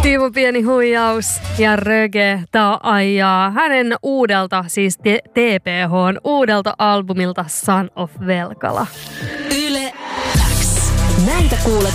Timo Pieni huijaus ja Röge tää ajaa hänen uudelta, siis TPH:n uudelta albumilta Son of Velkala. Yle X. Näitä kuulet